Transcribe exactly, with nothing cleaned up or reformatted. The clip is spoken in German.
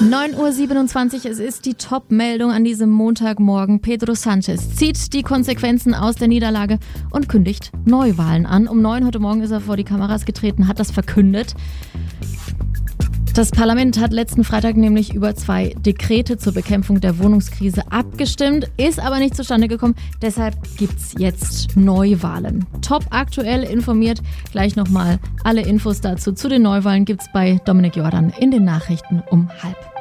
neun Uhr siebenundzwanzig, es ist die Top-Meldung an diesem Montagmorgen. Pedro Sánchez zieht die Konsequenzen aus der Niederlage und kündigt Neuwahlen an. Um neun heute Morgen ist er vor die Kameras getreten, hat das verkündet. Das Parlament hat letzten Freitag nämlich über zwei Dekrete zur Bekämpfung der Wohnungskrise abgestimmt, ist aber nicht zustande gekommen. Deshalb gibt's jetzt Neuwahlen. Top aktuell informiert. Gleich nochmal alle Infos dazu zu den Neuwahlen gibt's bei Dominik Jordan in den Nachrichten um halb.